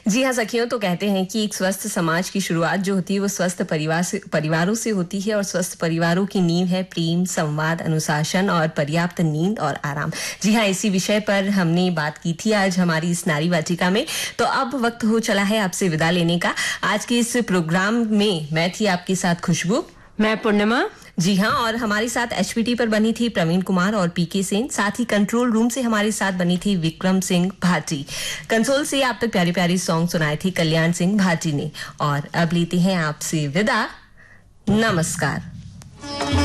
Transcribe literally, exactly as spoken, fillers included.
जी हाँ सखियों, तो कहते हैं कि एक स्वस्थ समाज की शुरुआत जो होती है वो स्वस्थ परिवार से परिवारों से होती है और स्वस्थ परिवारों की नींव है प्रेम, संवाद, अनुशासन और पर्याप्त नींद और आराम। जी हाँ, इसी विषय पर हमने बात की थी आज हमारी इस नारी वाचिका में। तो अब वक्त हो चला है आपसे विदा लेने का। आज के इस प्रोग्राम में मैं थी आपके साथ खुशबू, मैं पूर्णिमा। जी हाँ, और हमारे साथ एचपीटी पर बनी थी प्रवीण कुमार और पीके सेन। साथ ही कंट्रोल रूम से हमारे साथ बनी थी विक्रम सिंह भाटी। कंसोल से आप तक प्यारी प्यारी सॉन्ग सुनाए थे कल्याण सिंह भाटी ने। और अब लेते हैं आपसे विदा। नमस्कार।